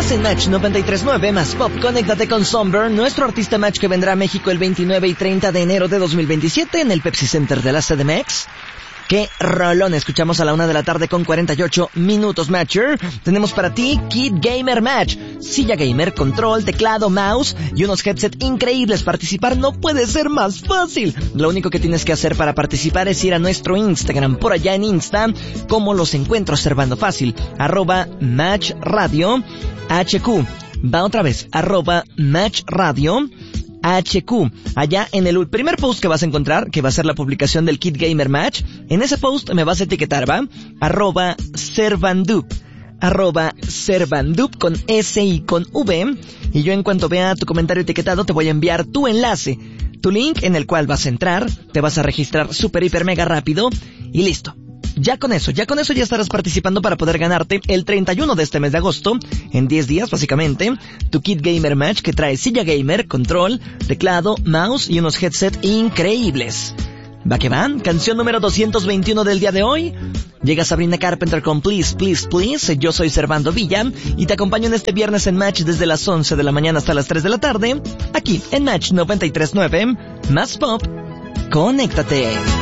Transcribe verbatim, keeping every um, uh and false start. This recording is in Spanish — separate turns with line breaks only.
Estás en Match noventa y tres punto nueve más Pop. Conéctate con Sunburn, nuestro artista Match que vendrá a México el veintinueve y treinta de enero de dos mil veintisiete en el Pepsi Center de la C D M X. ¡Qué rolón! Escuchamos a la una de la tarde con cuarenta y ocho minutos, Matcher. Tenemos para ti Kid Gamer Match. Silla gamer, control, teclado, mouse y unos headset increíbles. Participar no puede ser más fácil. Lo único que tienes que hacer para participar es ir a nuestro Instagram. Por allá en Insta, como los encuentro observando fácil. Arroba Match Radio H Q. Va otra vez. Arroba Match Radio H Q. Allá en el primer post que vas a encontrar, que va a ser la publicación del Kid Gamer Match, en ese post me vas a etiquetar, ¿va? Arroba Servandup. Arroba Servandup con S y con V. Y yo en cuanto vea tu comentario etiquetado te voy a enviar tu enlace, tu link en el cual vas a entrar, te vas a registrar super hiper mega rápido y listo. Ya con eso, ya con eso ya estarás participando para poder ganarte el treinta y uno de este mes de agosto, en diez días básicamente, tu Kid Gamer Match que trae silla gamer, control, teclado, mouse y unos headset increíbles. ¿Va que van? Canción número doscientos veintiuno del día de hoy. Llega Sabrina Carpenter con Please, Please, Please. Yo soy Servando Villa y te acompaño en este viernes en Match desde las once de la mañana hasta las tres de la tarde, aquí en Match noventa y tres punto nueve, más Pop. Conéctate.